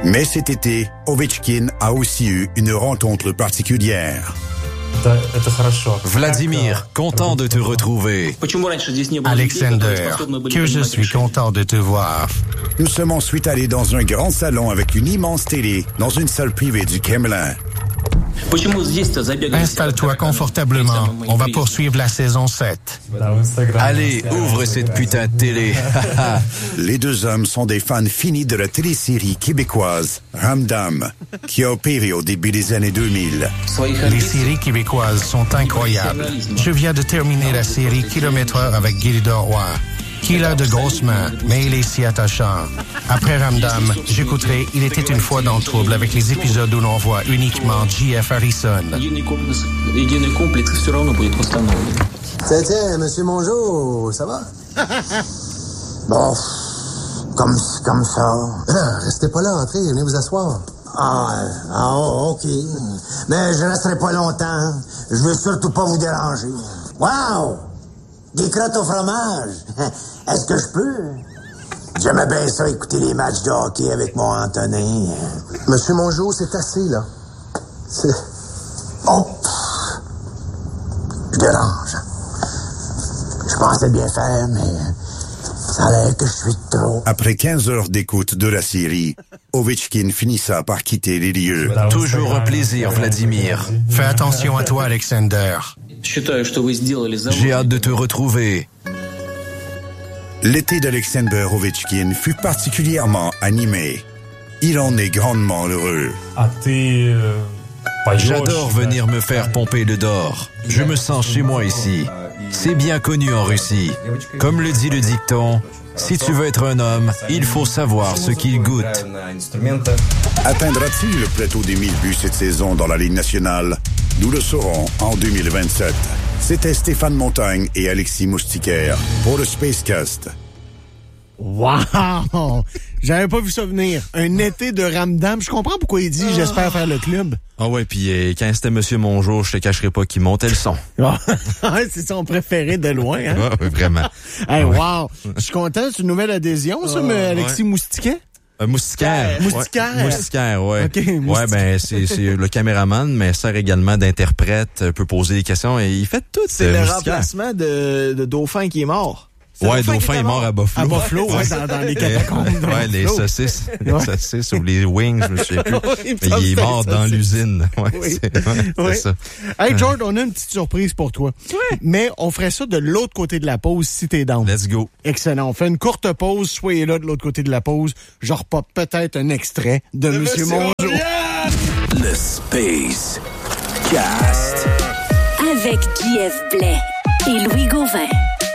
Mais cet été, Ovechkin a aussi eu une rencontre particulière. Vladimir, content de te retrouver. Alexander, que je suis content de te voir. Nous sommes ensuite allés dans un grand salon avec une immense télé dans une salle privée du Kremlin. Installe-toi confortablement. On va poursuivre la saison 7. Allez, ouvre cette putain de télé. Les deux hommes sont des fans finis de la télésérie québécoise Ramdam, qui a opéré au début des années 2000. Les séries québécoises sont incroyables. Je viens de terminer la série Kilomètre-heure avec Gilda Roy. Il a de grosses mains, mais il est si attachant. Après Ramdam, j'écouterai Il était une fois dans le trouble avec les épisodes où l'on voit uniquement J.F. Harrison. Tiens, monsieur Mongeau, ça va? Bon, comme ça. Non, restez pas là, entrez, venez vous asseoir. OK. Mais je resterai pas longtemps. Je veux surtout pas vous déranger. Wow! Des crottes au fromage. Est-ce que je peux? J'aimais bien ça, écouter les matchs de hockey avec mon Antonin. Monsieur Mongeau, c'est assez, là. Oh! Je dérange. Je pensais bien faire, mais ça a l'air que je suis trop. Après 15 heures d'écoute de la série, Ovechkin finissa par quitter les lieux. Toujours un plaisir, Vladimir. Fais attention à toi, Alexander. J'ai hâte de te retrouver. L'été d'Alexander Ovechkin fut particulièrement animé. Il en est grandement heureux. J'adore venir me faire pomper le dor. Je me sens chez moi ici. C'est bien connu en Russie. Comme le dit le dicton, si tu veux être un homme, il faut savoir ce qu'il goûte. Atteindra-t-il le plateau des 1000 buts cette saison dans la Ligue nationale? Nous le saurons en 2027. C'était Stéphane Montagne et Alexis Moustiquaire pour le Spacecast. Wow! J'avais pas vu ça venir. Un été de Ramdam. Je comprends pourquoi il dit « J'espère faire le club ». Ah ouais, puis quand c'était Monsieur Mongeau, je te cacherai pas qu'il montait le son. C'est son préféré de loin, hein? Ouais, vraiment. Hey, wow! Je suis content. C'est une nouvelle adhésion, ça, mais Alexis Moustiquaire? Moustiquaire. Moustiquaire. Moustiquaire, ouais. Okay, Moustiquaire. Ouais, ben, c'est le caméraman, mais sert également d'interprète, peut poser des questions et il fait tout. C'est le remplacement de Dauphin qui est mort. Ouais, Dauphin est mort à Buffalo. À Buffalo, ouais, dans les catacombes. Ouais, les saucisses. Les saucisses ou les wings, je me souviens plus. Mais il est mort dans l'usine. Ouais, c'est ça. Hey, George, on a une petite surprise pour toi. Ouais. Mais on ferait ça de l'autre côté de la pause si t'es down. Let's go. Excellent. On fait une courte pause. Soyez là de l'autre côté de la pause. Je repop peut-être un extrait de Monsieur Mongeau. Yeah! Le Space Cast. Avec J.F. Blais et Louis Gauvin.